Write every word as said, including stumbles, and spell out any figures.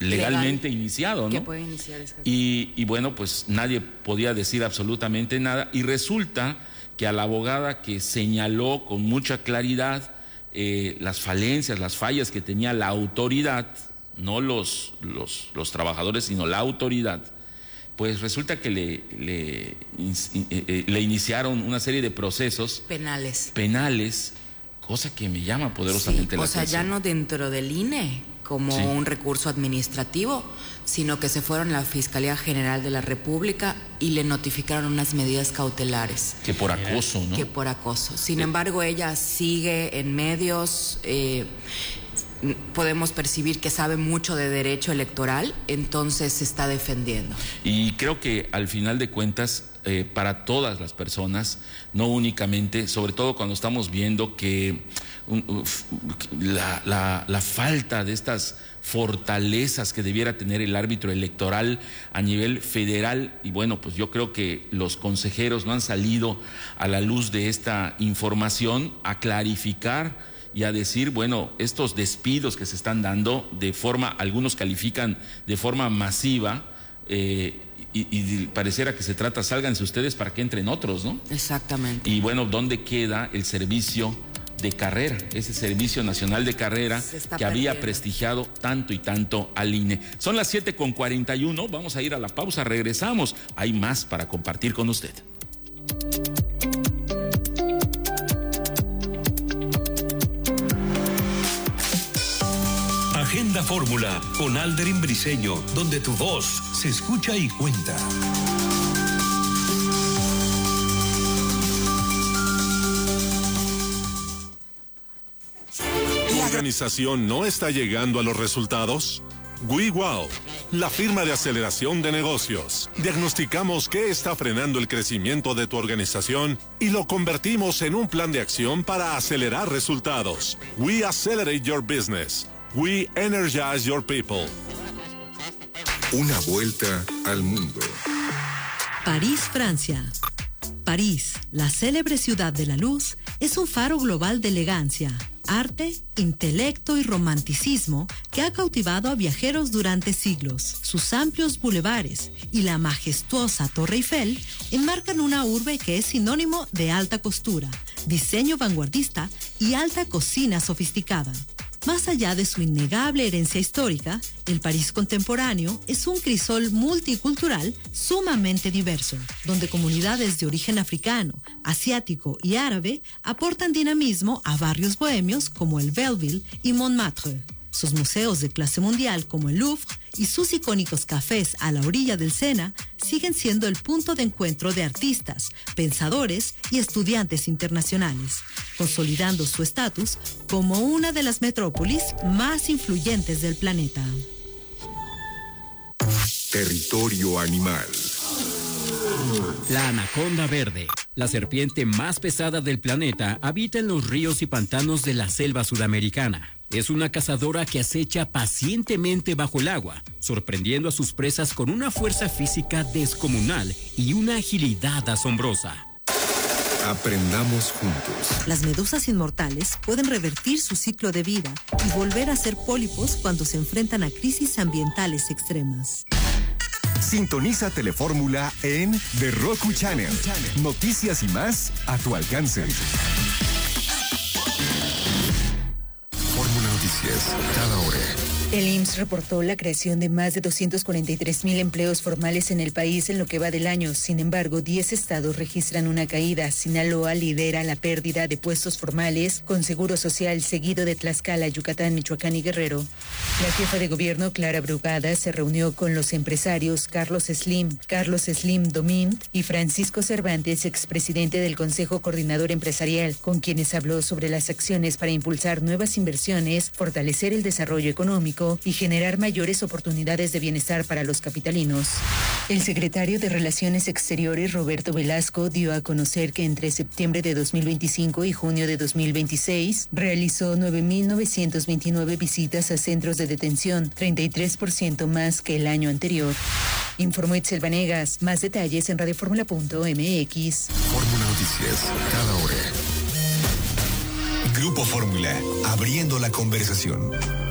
legalmente legal, iniciado, ¿no? Que puede iniciar y, y bueno, pues nadie podía decir absolutamente nada, y resulta que a la abogada que señaló con mucha claridad eh, las falencias, las fallas que tenía la autoridad, no los, los, los trabajadores, sino la autoridad, pues resulta que le, le, le iniciaron una serie de procesos penales, penales cosa que me llama poderosamente sí, la atención. O sea, ya no dentro del I N E como sí. un recurso administrativo, sino que se fueron a la Fiscalía General de la República y le notificaron unas medidas cautelares. Que por acoso, ¿no? Que por acoso. Sin sí. embargo, ella sigue en medios, eh, podemos percibir que sabe mucho de derecho electoral, entonces se está defendiendo. Y creo que al final de cuentas, eh, para todas las personas, no únicamente, sobre todo cuando estamos viendo que um, uf, la, la, la falta de estas fortalezas que debiera tener el árbitro electoral a nivel federal, y bueno, pues yo creo que los consejeros no han salido a la luz de esta información a clarificar y a decir, bueno, estos despidos que se están dando de forma, algunos califican de forma masiva, eh, y, y pareciera que se trata, sálganse ustedes para que entren otros, ¿no? Exactamente. Y bueno, ¿dónde queda el servicio de carrera, ese Servicio Nacional de Carrera que perdiendo. había prestigiado tanto y tanto al I N E? Son las siete con cuarenta y uno, vamos a ir a la pausa, regresamos, hay más para compartir con usted. Agenda Fórmula con Alderin Briceño, donde tu voz se escucha y cuenta. ¿Tu organización no está llegando a los resultados? WeWow, la firma de aceleración de negocios. Diagnosticamos qué está frenando el crecimiento de tu organización y lo convertimos en un plan de acción para acelerar resultados. We accelerate your business. We energize your people. Una vuelta al mundo. París, Francia. París, la célebre ciudad de la luz, es un faro global de elegancia, arte, intelecto y romanticismo que ha cautivado a viajeros durante siglos. Sus amplios bulevares y la majestuosa Torre Eiffel enmarcan una urbe que es sinónimo de alta costura, diseño vanguardista y alta cocina sofisticada. Más allá de su innegable herencia histórica, el París contemporáneo es un crisol multicultural sumamente diverso, donde comunidades de origen africano, asiático y árabe aportan dinamismo a barrios bohemios como el Belleville y Montmartre. Sus museos de clase mundial como el Louvre y sus icónicos cafés a la orilla del Sena siguen siendo el punto de encuentro de artistas, pensadores y estudiantes internacionales, consolidando su estatus como una de las metrópolis más influyentes del planeta. Territorio animal. La anaconda verde, la serpiente más pesada del planeta, habita en los ríos y pantanos de la selva sudamericana. Es una cazadora que acecha pacientemente bajo el agua, sorprendiendo a sus presas con una fuerza física descomunal y una agilidad asombrosa. Aprendamos juntos. Las medusas inmortales pueden revertir su ciclo de vida y volver a ser pólipos cuando se enfrentan a crisis ambientales extremas. Sintoniza Telefórmula en The Roku Channel. Noticias y más a tu alcance. Fórmula Noticias, cada hora. El I M S S reportó la creación de más de doscientos cuarenta y tres mil empleos formales en el país en lo que va del año. Sin embargo, diez estados registran una caída. Sinaloa lidera la pérdida de puestos formales con Seguro Social, seguido de Tlaxcala, Yucatán, Michoacán y Guerrero. La jefa de gobierno, Clara Brugada, se reunió con los empresarios Carlos Slim, Carlos Slim Domín y Francisco Cervantes, expresidente del Consejo Coordinador Empresarial, con quienes habló sobre las acciones para impulsar nuevas inversiones, fortalecer el desarrollo económico y generar mayores oportunidades de bienestar para los capitalinos. El secretario de Relaciones Exteriores, Roberto Velasco, dio a conocer que entre septiembre de dos mil veinticinco y junio de dos mil veintiséis realizó nueve mil novecientas veintinueve visitas a centros de detención, treinta y tres por ciento más que el año anterior. Informó Itzel Vanegas. Más detalles en radioformula punto m x. Fórmula Noticias, cada hora. Grupo Fórmula, abriendo la conversación.